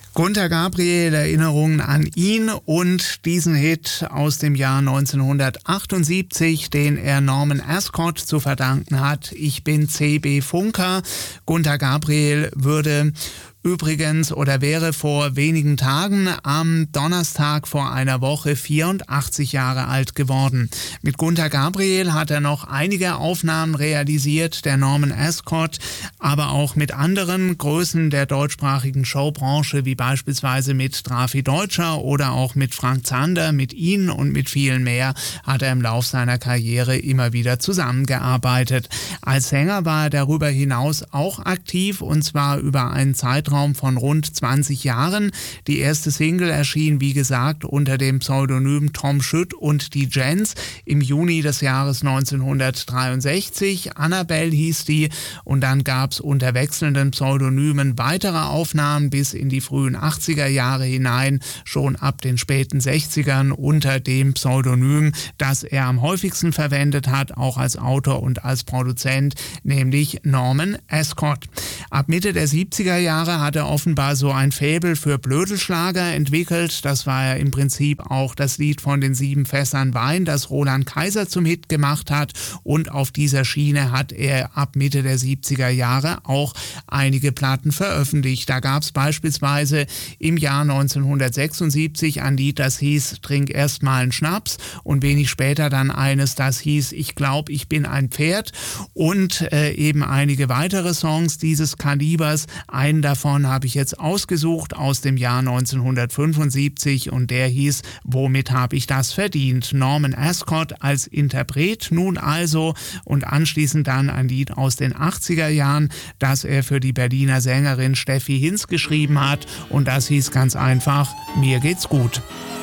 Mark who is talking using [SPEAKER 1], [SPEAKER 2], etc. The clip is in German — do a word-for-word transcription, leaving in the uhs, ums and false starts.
[SPEAKER 1] Gunter Gabriel, Erinnerungen an ihn und diesen Hit aus dem Jahr neunzehnhundertachtundsiebzig, den er Norman Ascott zu verdanken hat. Ich bin C B Funker. Gunter Gabriel würde übrigens oder wäre vor wenigen Tagen am Donnerstag vor einer Woche vierundachtzig Jahre alt geworden. Mit Gunter Gabriel hat er noch einige Aufnahmen realisiert, der Norman Ascott, aber auch mit anderen Größen der deutschsprachigen Showbranche, wie beispielsweise mit Drafi Deutscher oder auch mit Frank Zander. Mit ihnen und mit vielen mehr hat er im Lauf seiner Karriere immer wieder zusammengearbeitet. Als Sänger war er darüber hinaus auch aktiv, und zwar über einen Zeitraum von rund zwanzig Jahren. Die erste Single erschien, wie gesagt, unter dem Pseudonym Tom Schütt und die Gents im Juni des Jahres neunzehnhundertdreiundsechzig. Annabelle hieß die, und dann gab es unter wechselnden Pseudonymen weitere Aufnahmen bis in die frühen achtziger Jahre hinein, schon ab den späten sechzigern unter dem Pseudonym, das er am häufigsten verwendet hat, auch als Autor und als Produzent, nämlich Norman Ascott. Ab Mitte der siebziger Jahre hat er offenbar so ein Faible für Blödelschlager entwickelt. Das war ja im Prinzip auch das Lied von den sieben Fässern Wein, das Roland Kaiser zum Hit gemacht hat. Und auf dieser Schiene hat er ab Mitte der siebziger Jahre auch einige Platten veröffentlicht. Da gab es beispielsweise im Jahr neunzehnhundertsechsundsiebzig ein Lied, das hieß Trink erst mal einen Schnaps, und wenig später dann eines, das hieß Ich glaub, ich bin ein Pferd, und äh, eben einige weitere Songs dieses Kalibers. Einen davon habe ich jetzt ausgesucht aus dem Jahr neunzehnhundertfünfundsiebzig, und der hieß Womit hab ich das verdient? Norman Ascott als Interpret nun also, und anschließend dann ein Lied aus den achtziger Jahren, das er für die Berliner Sängerin Steffi Hinz geschrieben hat, und das hieß ganz einfach Mir geht's gut.